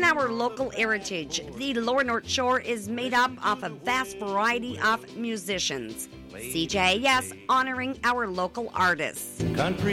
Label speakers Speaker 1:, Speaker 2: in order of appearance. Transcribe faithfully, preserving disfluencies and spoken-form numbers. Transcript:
Speaker 1: our local heritage, the Lower North Shore is made up of a vast variety of musicians. C J A S honoring our local artists.
Speaker 2: Country